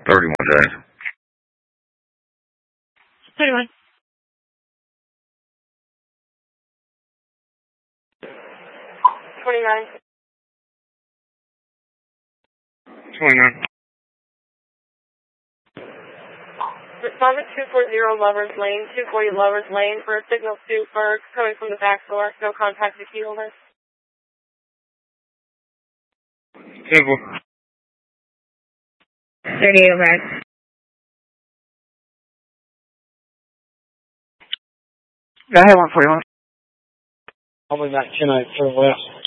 31 days. 31. 29. 29. Respondent 240 Lovers Lane, 240 Lovers Lane for a signal to Berg coming from the back door. No contact with key holder. Simple. 38 over. Go ahead, 141. I'll be back tonight for the west.